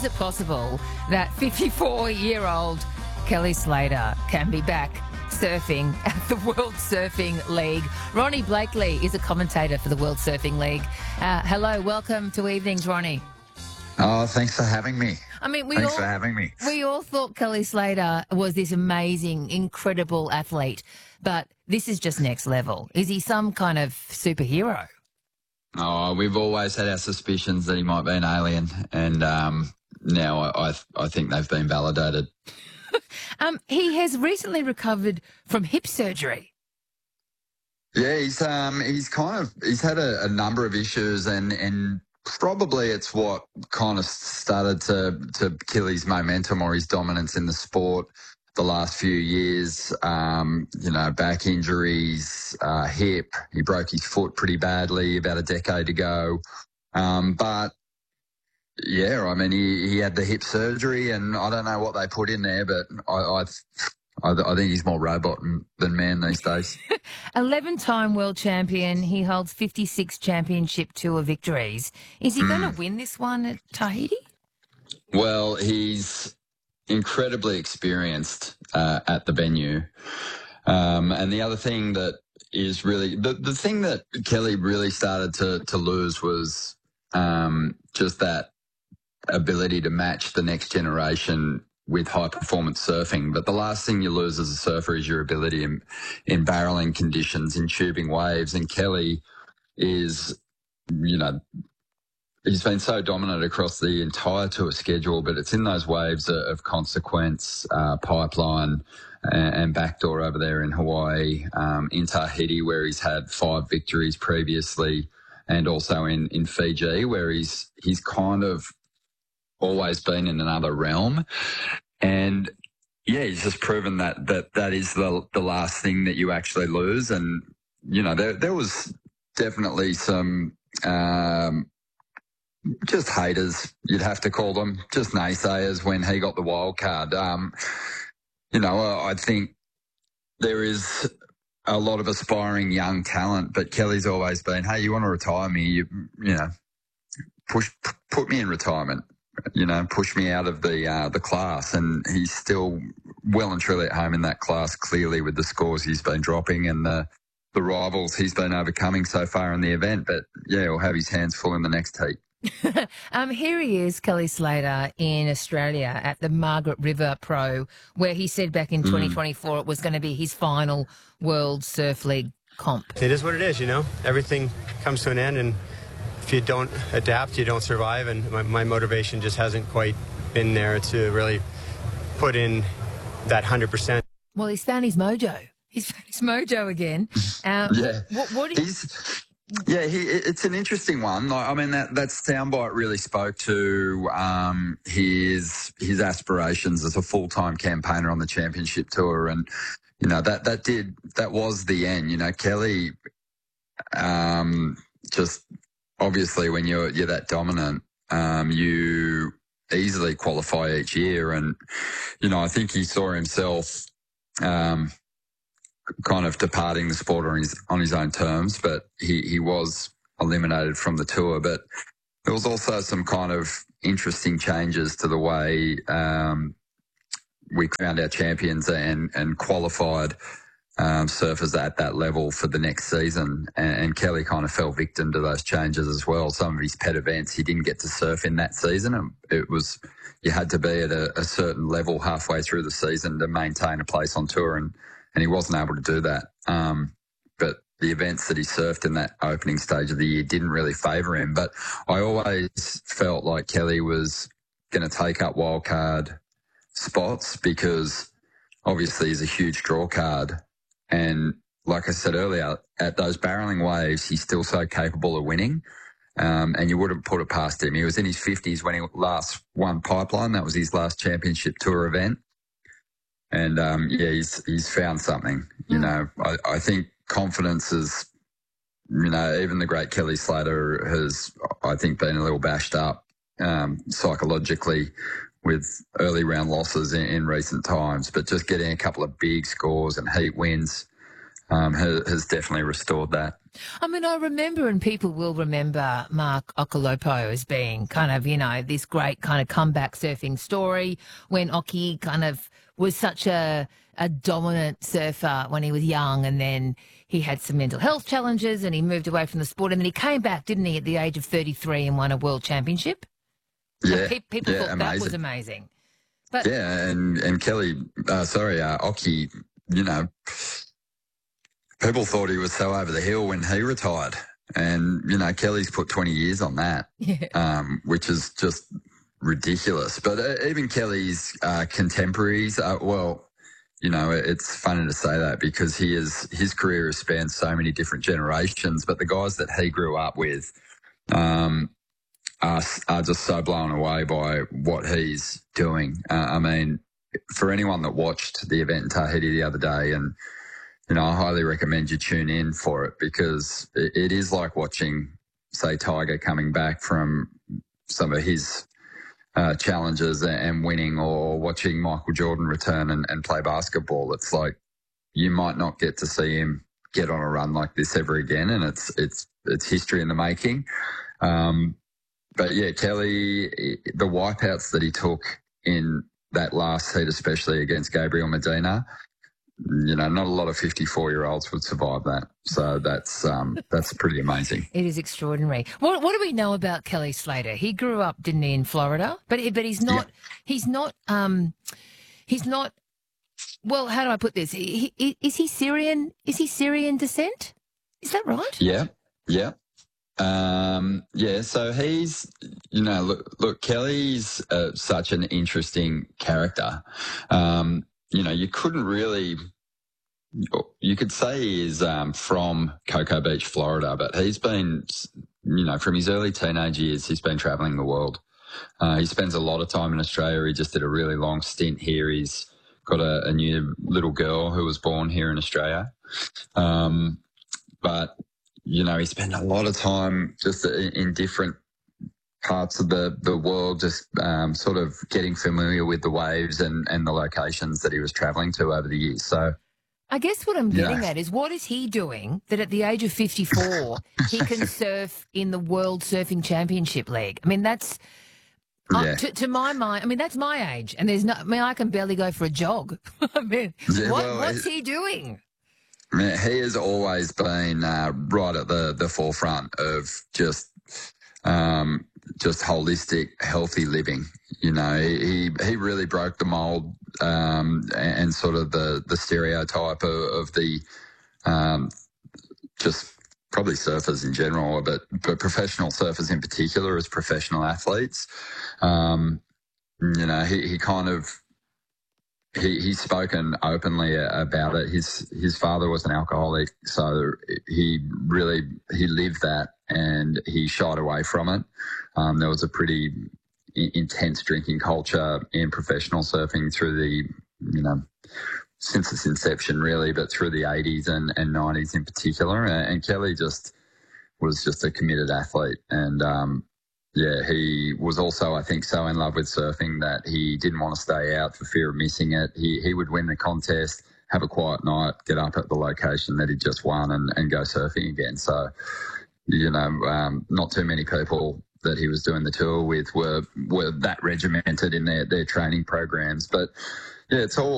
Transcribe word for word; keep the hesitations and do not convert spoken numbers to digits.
is it possible that fifty-four-year-old Kelly Slater can be back surfing at the World Surfing League? Ronnie Blakely is a commentator for the World Surfing League. Uh, hello, welcome to Evenings, Ronnie. Oh, thanks for having me. I mean, we thanks all, for having me. We all thought Kelly Slater was this amazing, incredible athlete, but this is just next level. Is he some kind of superhero? Oh, we've always had our suspicions that he might be an alien, and um, now I, I, I think they've been validated. um, he has recently recovered from hip surgery. Yeah, he's um he's kind of he's had a, a number of issues, and and probably it's what kind of started to to kill his momentum or his dominance in the sport the last few years. Um, you know, back injuries, uh, hip. He broke his foot pretty badly about a decade ago. Um, but yeah, I mean, he, he had the hip surgery, and I don't know what they put in there, but I I, I think he's more robot than man these days. eleven-time world champion. He holds fifty-six championship tour victories. Is he mm. going to win this one at Tahiti? Well, he's incredibly experienced uh, at the venue. Um, and the other thing that is really, the, the thing that Kelly really started to, to lose was um, just that ability to match the next generation with high-performance surfing. But the last thing you lose as a surfer is your ability in, in barreling conditions, in tubing waves. And Kelly is, you know, he's been so dominant across the entire tour schedule, but it's in those waves of Consequence, uh, Pipeline, and, and Backdoor over there in Hawaii, um, in Tahiti, where he's had five victories previously, and also in, in Fiji, where he's he's kind of always been in another realm. And yeah, he's just proven that that, that is the the last thing that you actually lose. And, you know, there there was definitely some um just haters, you'd have to call them, just naysayers when he got the wild card. Um, you know, I think there is a lot of aspiring young talent, but Kelly's always been, hey, you want to retire me? You, you know, push, put me in retirement. You know, push me out of the uh, the class, and he's still well and truly at home in that class. Clearly, with the scores he's been dropping and the the rivals he's been overcoming so far in the event. But yeah, he'll have his hands full in the next heat. um, here he is, Kelly Slater, in Australia at the Margaret River Pro, where he said back in mm. twenty twenty-four it was going to be his final World Surf League comp. It is what it is, you know. Everything comes to an end, and if you don't adapt, you don't survive, and my, my motivation just hasn't quite been there to really put in that one hundred percent. Well, he's found his mojo. He's found his mojo again. Um, yeah. What, what do you... He's... Yeah, he, it's an interesting one. I mean, that, that soundbite really spoke to um, his his aspirations as a full-time campaigner on the championship tour. And, you know, that, that did, that was the end. You know, Kelly um, just... Obviously, when you're you're that dominant, um, you easily qualify each year, and you know I think he saw himself um, kind of departing the sport on his on his own terms. But he he was eliminated from the tour. But there was also some kind of interesting changes to the way um, we found our champions and and qualified Um, surfers at that level for the next season, and, and Kelly kind of fell victim to those changes as well. Some of his pet events he didn't get to surf in that season, and it was you had to be at a, a certain level halfway through the season to maintain a place on tour, and, and he wasn't able to do that. Um, but the events that he surfed in that opening stage of the year didn't really favour him. But I always felt like Kelly was going to take up wildcard spots because obviously he's a huge draw card. And like I said earlier, at those barreling waves, he's still so capable of winning. Um, and you wouldn't put it past him. He was in his fifties when he last won Pipeline. That was his last championship tour event. And, um, yeah, he's he's found something. You mm. know, I, I think confidence is, you know, even the great Kelly Slater has, I think, been a little bashed up um, psychologically with early round losses in, in recent times, but just getting a couple of big scores and heat wins um, has, has definitely restored that. I mean, I remember, and people will remember Mark Okolopo as being kind of, you know, this great kind of comeback surfing story when Oki kind of was such a, a dominant surfer when he was young, and then he had some mental health challenges and he moved away from the sport, and then he came back, didn't he, at the age of thirty-three and won a world championship? Yeah, pe- people yeah, thought amazing. that was amazing. But yeah, and, and Kelly, uh, sorry, uh, Oki, you know, people thought he was so over the hill when he retired. And, you know, Kelly's put twenty years on that, yeah. um, which is just ridiculous. But uh, even Kelly's uh, contemporaries, uh, well, you know, it's funny to say that because he is, his career has spanned so many different generations, but the guys that he grew up with um, are, are just so blown away by what he's doing. Uh, I mean, for anyone that watched the event in Tahiti the other day, and you know, I highly recommend you tune in for it because it, it is like watching, say, Tiger coming back from some of his uh, challenges and winning, or watching Michael Jordan return and, and play basketball. It's like you might not get to see him get on a run like this ever again, and it's it's it's history in the making. Um, but yeah, Kelly, the wipeouts that he took in that last heat, especially against Gabriel Medina, you know, not a lot of fifty-four-year-olds would survive that. So that's um, that's pretty amazing. It is extraordinary. What what do we know about Kelly Slater? He grew up, didn't he, in Florida? But but he's not. Yeah. He's not. Um, he's not. Well, how do I put this? He, he, is he Syrian? Is he Syrian descent? Is that right? Yeah. Yeah. Um, yeah. So he's, you know, look, look Kelly's uh, such an interesting character. Um, You know, you couldn't really, you could say he's um, from Cocoa Beach, Florida, but he's been, you know, from his early teenage years, he's been travelling the world. Uh, he spends a lot of time in Australia. He just did a really long stint here. He's got a, a new little girl who was born here in Australia. Um, but, you know, he spent a lot of time just in, in different parts of the, the world, just um, sort of getting familiar with the waves and, and the locations that he was travelling to over the years. So I guess what I'm getting yeah. at is, what is he doing that at the age of fifty-four he can surf in the World Surfing Championship League? I mean, that's, yeah. uh, to, to my mind, I mean, that's my age. And there's no, I mean, I can barely go for a jog. I mean, yeah, what, well, what's he doing? Man, he has always been uh, right at the, the forefront of just um, just holistic, healthy living. You know, he he really broke the mold um, and, and sort of the the stereotype of, of the um, just probably surfers in general, but but professional surfers in particular as professional athletes. Um, you know, he he kind of. He, he's spoken openly about it. His his father was an alcoholic, so he really he lived that and he shied away from it. Um, there was a pretty intense drinking culture in professional surfing through the, you know, since its inception really, but through the eighties and, and nineties in particular. And, and Kelly just was just a committed athlete, and um, yeah, he was also, I think, so in love with surfing that he didn't want to stay out for fear of missing it. He he would win the contest, have a quiet night, get up at the location that he just won and, and go surfing again. So, you know, um, not too many people that he was doing the tour with were were that regimented in their, their training programs. But, yeah, it's all